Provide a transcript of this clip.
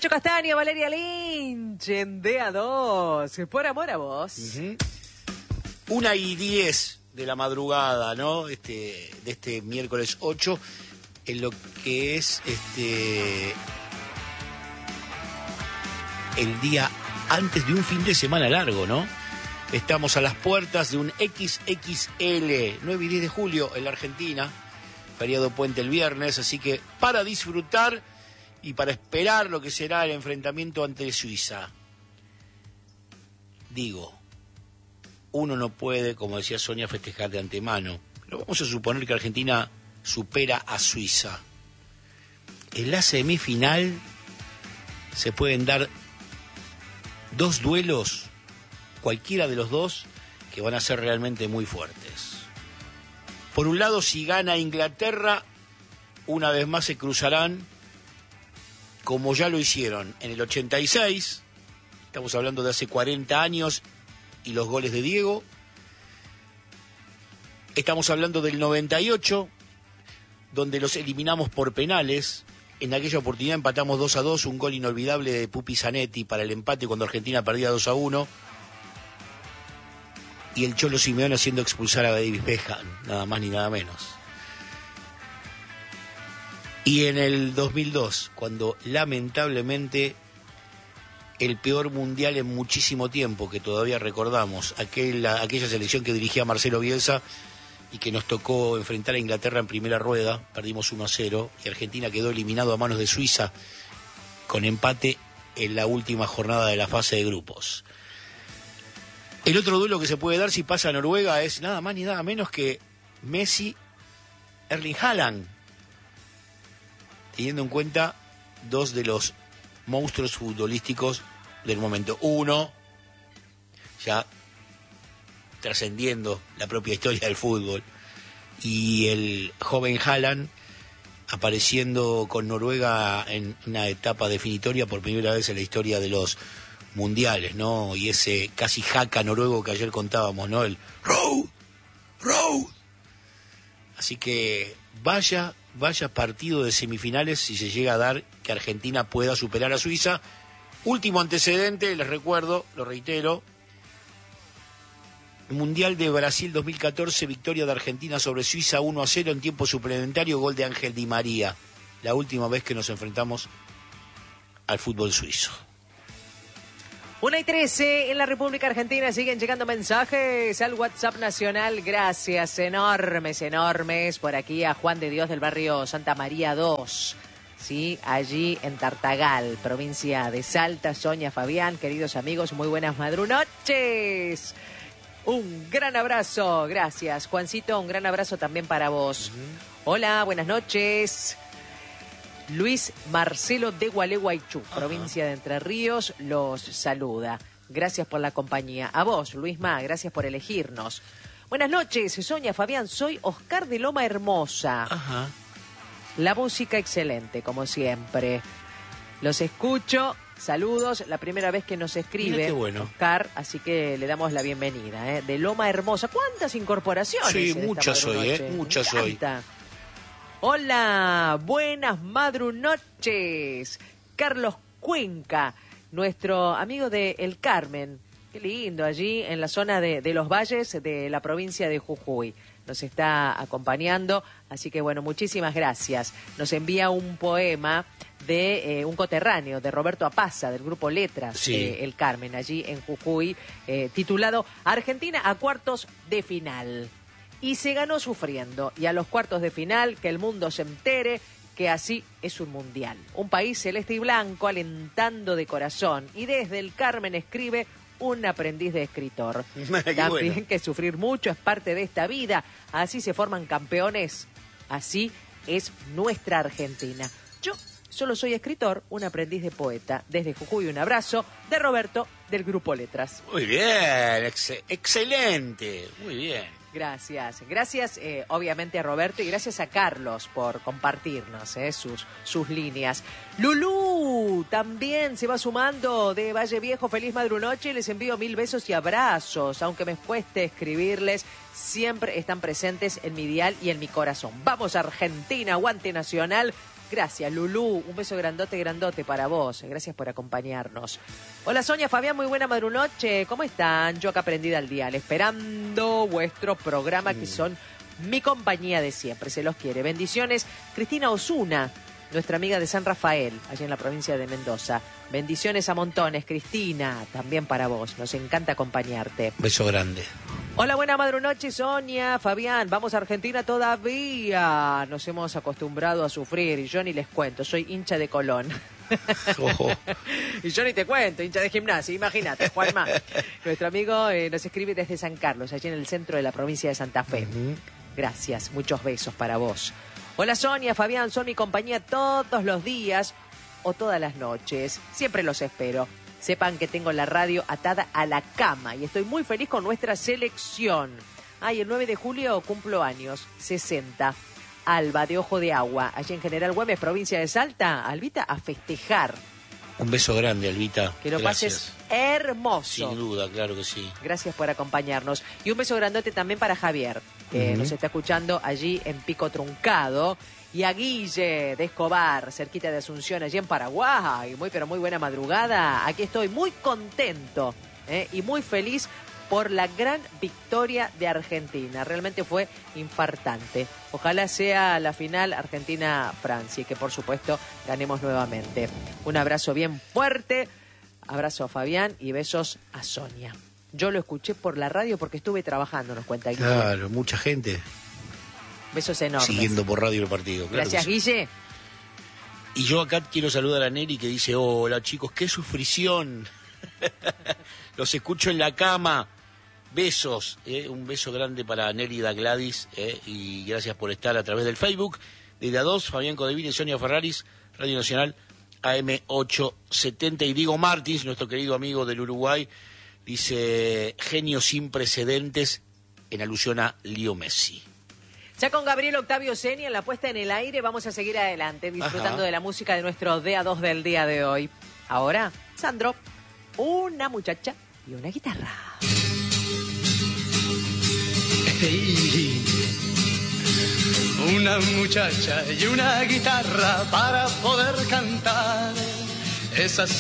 Nacho Castaño, Valeria Lynch, en DA2, por amor a vos. 1:10 de la madrugada, ¿no? De este miércoles 8, en lo que es el día antes de un fin de semana largo, ¿no? Estamos a las puertas de un XXL, 9 y 10 de julio en la Argentina, feriado puente el viernes, así que para disfrutar y para esperar lo que será el enfrentamiento ante Suiza. Digo, uno no puede, como decía Sonia, festejar de antemano. Pero vamos a suponer que Argentina supera a Suiza. En la semifinal se pueden dar dos duelos, cualquiera de los dos, que van a ser realmente muy fuertes. Por un lado, si gana Inglaterra, una vez más se cruzarán, como ya lo hicieron en el 86, estamos hablando de hace 40 años, y los goles de Diego. Estamos hablando del 98, donde los eliminamos por penales. En aquella oportunidad empatamos 2-2, un gol inolvidable de Pupi Zanetti para el empate cuando Argentina perdía 2-1. Y el Cholo Simeone haciendo expulsar a David Beckham, nada más ni nada menos. Y en el 2002, cuando lamentablemente el peor mundial en muchísimo tiempo, que todavía recordamos, aquella selección que dirigía Marcelo Bielsa y que nos tocó enfrentar a Inglaterra en primera rueda, perdimos 1-0 y Argentina quedó eliminado a manos de Suiza con empate en la última jornada de la fase de grupos. El otro duelo que se puede dar si pasa a Noruega es nada más ni nada menos que Messi, Erling Haaland, teniendo en cuenta dos de los monstruos futbolísticos del momento. Uno, ya trascendiendo la propia historia del fútbol, y el joven Haaland apareciendo con Noruega en una etapa definitoria por primera vez en la historia de los mundiales, ¿no? Y ese casi jaca noruego que ayer contábamos, ¿no? El row. Así que vaya partido de semifinales si se llega a dar que Argentina pueda superar a Suiza. Último antecedente, les recuerdo, lo reitero, Mundial de Brasil 2014, victoria de Argentina sobre Suiza 1-0 en tiempo suplementario, gol de Ángel Di María. La última vez que nos enfrentamos al fútbol suizo. 1:13 en la República Argentina, siguen llegando mensajes al WhatsApp nacional. Gracias, enormes por aquí a Juan de Dios del barrio Santa María 2. Sí, allí en Tartagal, provincia de Salta. Sonia, Fabián, queridos amigos, muy buenas madrunoches. Un gran abrazo, gracias. Juancito, un gran abrazo también para vos. Hola, buenas noches. Luis Marcelo de Gualeguaychú, provincia de Entre Ríos, los saluda. Gracias por la compañía. A vos, Luisma, gracias por elegirnos. Buenas noches, Sonia, Fabián, soy Oscar de Loma Hermosa. Ajá. La música excelente, como siempre. Los escucho, saludos, la primera vez que nos escribe. Mira qué bueno. Oscar, así que le damos la bienvenida, de Loma Hermosa. ¿Cuántas incorporaciones? Sí, muchas hoy, muchas hoy. Hola, buenas madrunoches. Carlos Cuenca, nuestro amigo de El Carmen. Qué lindo, allí en la zona de los valles de la provincia de Jujuy. Nos está acompañando, así que bueno, muchísimas gracias. Nos envía un poema de un coterráneo, de Roberto Apaza, del grupo Letras, sí. El Carmen, allí en Jujuy, titulado Argentina a cuartos de final. Y se ganó sufriendo, y a los cuartos de final que el mundo se entere que así es un mundial. Un país celeste y blanco alentando de corazón, y desde El Carmen escribe un aprendiz de escritor. También bueno, que sufrir mucho es parte de esta vida, así se forman campeones, así es nuestra Argentina. Yo solo soy escritor, un aprendiz de poeta. Desde Jujuy un abrazo de Roberto del grupo Letras. Muy bien, excelente, muy bien. Gracias, obviamente a Roberto y gracias a Carlos por compartirnos sus líneas. Lulú también se va sumando de Valle Viejo, feliz madrunoche, les envío 1000 besos y abrazos, aunque me cueste escribirles, siempre están presentes en mi dial y en mi corazón. Vamos Argentina, aguante Nacional, Gracias, Lulú. Un beso grandote, grandote para vos. Gracias por acompañarnos. Hola, Sonia, Fabián, muy buena madrunoche. ¿Cómo están? Yo acá prendida al dial, esperando vuestro programa, que son mi compañía de siempre. Se los quiere. Bendiciones. Cristina Osuna, nuestra amiga de San Rafael, allá en la provincia de Mendoza. Bendiciones a montones, Cristina, también para vos. Nos encanta acompañarte. Beso grande. Hola, buena madrunoche, Sonia, Fabián. Vamos a Argentina todavía. Nos hemos acostumbrado a sufrir y yo ni les cuento. Soy hincha de Colón. Ojo. Y yo ni te cuento, hincha de Gimnasia. Imagínate, Juanma. Nuestro amigo nos escribe desde San Carlos, allí en el centro de la provincia de Santa Fe. Gracias, muchos besos para vos. Hola, Sonia, Fabián, son mi compañía todos los días o todas las noches. Siempre los espero. Sepan que tengo la radio atada a la cama y estoy muy feliz con nuestra selección. Ay, el 9 de julio cumplo años, 60. Alba, de Ojo de Agua, allí en General Güemes, provincia de Salta. Albita, a festejar. Un beso grande, Albita. Que lo pases hermoso. Sin duda, claro que sí. Gracias por acompañarnos. Y un beso grandote también para Javier, que nos está escuchando allí en Pico Truncado. Y a Guille de Escobar, cerquita de Asunción, allí en Paraguay. Pero muy buena madrugada. Aquí estoy muy contento y muy feliz por la gran victoria de Argentina. Realmente fue infartante. Ojalá sea la final Argentina-Francia y que por supuesto ganemos nuevamente. Un abrazo bien fuerte. Abrazo a Fabián y besos a Sonia. Yo lo escuché por la radio porque estuve trabajando, nos cuenta Guille. Claro, mucha gente. Besos enormes. Siguiendo por radio el partido. Claro. Gracias, Guille. Y yo acá quiero saludar a Neri que dice, hola chicos, qué sufrición. Los escucho en la cama. Besos. Un beso grande para Nérida Gladys. Y gracias por estar a través del Facebook. Desde A2, Fabián Codeville y Sonia Ferraris, Radio Nacional AM870. Y Diego Martins, nuestro querido amigo del Uruguay, dice, genio sin precedentes, en alusión a Leo Messi. Ya con Gabriel Octavio Seni en la puesta en el aire, vamos a seguir adelante disfrutando de la música de nuestro DA2 del día de hoy. Ahora, Sandro, una muchacha y una guitarra. Hey, una muchacha y una guitarra para poder cantar esas